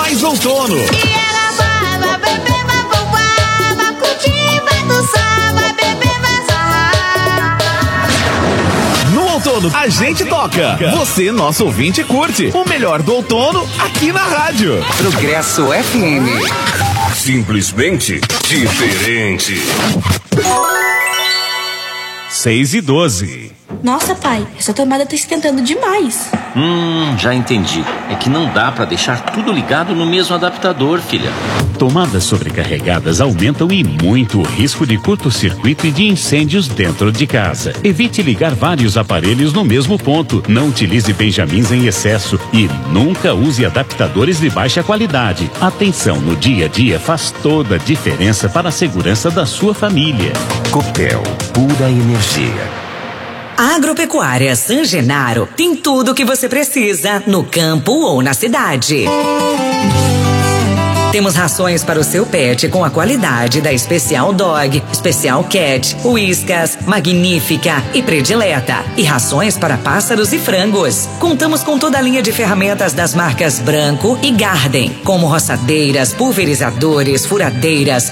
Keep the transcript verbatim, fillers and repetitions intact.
mais outono. E ela vai, vai beber, vai bombar, vai curtir, vai dançar, vai beber, vai sarrar. No outono, a gente toca. Você, nosso ouvinte, curte. O melhor do outono aqui na rádio. Progresso F M. Simplesmente diferente. seis e doze. Nossa, pai, essa tomada tá esquentando demais. Hum, já entendi. É que não dá pra deixar tudo ligado no mesmo adaptador, filha. Tomadas sobrecarregadas aumentam e muito o risco de curto-circuito e de incêndios dentro de casa. Evite ligar vários aparelhos no mesmo ponto. Não utilize benjamins em excesso e nunca use adaptadores de baixa qualidade. Atenção no dia a dia faz toda a diferença para a segurança da sua família. Copel, pura energia. A Agropecuária San Genaro tem tudo o que você precisa no campo ou na cidade. Temos rações para o seu pet com a qualidade da Especial Dog, Especial Cat, Whiskas, Magnífica e Predileta. E rações para pássaros e frangos. Contamos com toda a linha de ferramentas das marcas Branco e Garden, como roçadeiras, pulverizadores, furadeiras,